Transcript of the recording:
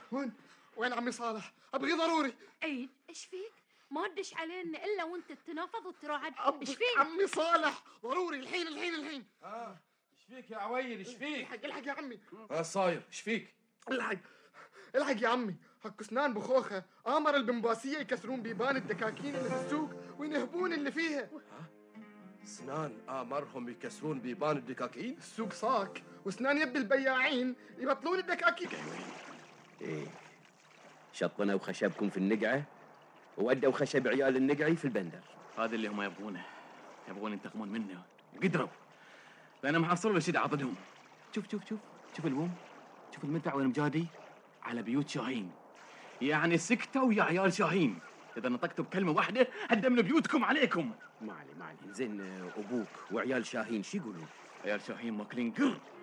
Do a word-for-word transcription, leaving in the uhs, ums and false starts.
وين وين عمي صالح؟ ابغي ضروري. عيد، ايش فيك؟ ما ردش علينا الا وانت تتنافض وتراعد. ابغي ايش فيك؟ عمي صالح ضروري الحين الحين الحين. اه ايش فيك يا عويل؟ ايش فيك؟ الحق الحق يا عمي. اه صاير ايش فيك؟ الحق الحق يا عمي، حق اسنان بخوخه امر البنباسيه يكسرون بيبان الدكاكين اللي في السوق وينهبون اللي فيها. سنان امرهم يكسرون بيبان الدكاكين؟ السوق صاك واسنان يد البياعين يبطلون الدكاكين. ايه شطنا وخشبكم في النقعه وودوا خشب عيال النقعي في البندر. هذا اللي هم يبغونه، يبغون ينتقمون منه وقدروا، لأنهم حصلوا الشدة عضدهم. شوف شوف شوف شوف البوم، شوف المدفع وين مجادي على بيوت شاهين، يعني سكتوا يا عيال شاهين. إذا نطقتوا بكلمة واحدة هدمنا بيوتكم عليكم. ما علي ما علي. زين ابوك وعيال شاهين شو يقولون؟ عيال شاهين ماكلين قر